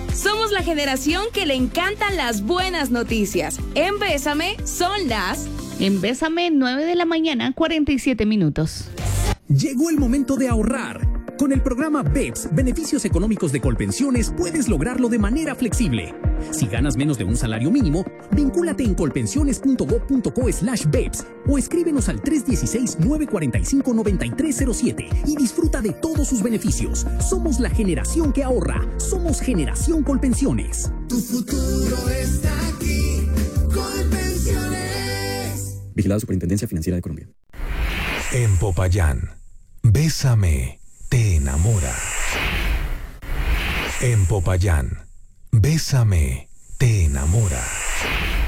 Somos la generación que le encantan las buenas noticias. En Bésame son las... En Bésame, 9 de la mañana, 47 minutos. Llegó el momento de ahorrar. Con el programa BEPS, Beneficios Económicos de Colpensiones, puedes lograrlo de manera flexible. Si ganas menos de un salario mínimo, vincúlate en colpensiones.gov.co/BEPS o escríbenos al 316-945-9307 y disfruta de todos sus beneficios. Somos la generación que ahorra. Somos Generación Colpensiones. Tu futuro está aquí. Colpensiones. Vigilada Superintendencia Financiera de Colombia. En Popayán, Bésame te enamora. En Popayán, Bésame te enamora.